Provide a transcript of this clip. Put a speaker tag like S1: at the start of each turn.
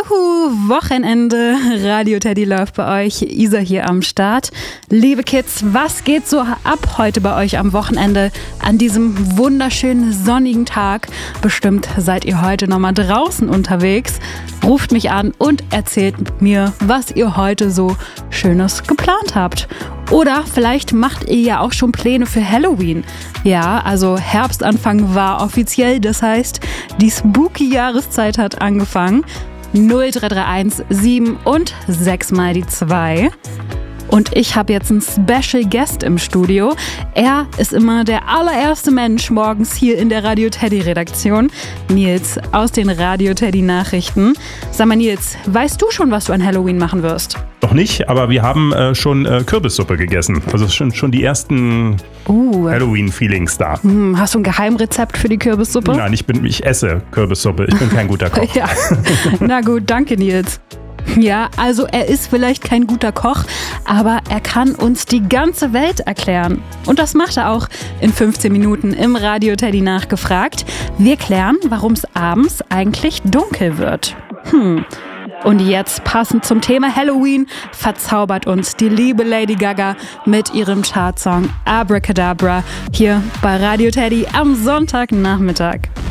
S1: Juhu, Wochenende, Radio Teddy läuft bei euch, Isa hier am Start. Liebe Kids, was geht so ab heute bei euch am Wochenende an diesem wunderschönen sonnigen Tag? Bestimmt seid ihr heute nochmal draußen unterwegs. Ruft mich an und erzählt mir, was ihr heute so Schönes geplant habt. Oder vielleicht macht ihr ja auch schon Pläne für Halloween. Ja, also Herbstanfang war offiziell, das heißt, die spooky Jahreszeit hat angefangen. 0331 7 und 6 mal die 2. Und ich habe jetzt einen Special Guest im Studio. Er ist immer der allererste Mensch morgens hier in der Radio Teddy Redaktion. Nils aus den Radio Teddy Nachrichten. Sag mal Nils, weißt du schon, was du an Halloween machen wirst?
S2: Noch nicht, aber wir haben schon Kürbissuppe gegessen. Also schon die ersten Halloween-Feelings da.
S1: Hast du ein Geheimrezept für die Kürbissuppe?
S2: Nein, ich esse Kürbissuppe. Ich bin kein guter Koch.
S1: Ja. Na gut, danke Nils. Ja, also er ist vielleicht kein guter Koch, aber er kann uns die ganze Welt erklären. Und das macht er auch in 15 Minuten im Radio Teddy nachgefragt. Wir klären, warum es abends eigentlich dunkel wird. Und jetzt, passend zum Thema Halloween, verzaubert uns die liebe Lady Gaga mit ihrem Chartsong Abracadabra hier bei Radio Teddy am Sonntagnachmittag.